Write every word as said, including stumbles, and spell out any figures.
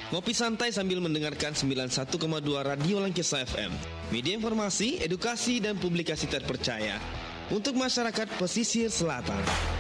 Ngopi santai sambil mendengarkan sembilan puluh satu koma dua Radio Langgesa F M. Media informasi, edukasi, dan publikasi terpercaya untuk masyarakat pesisir selatan.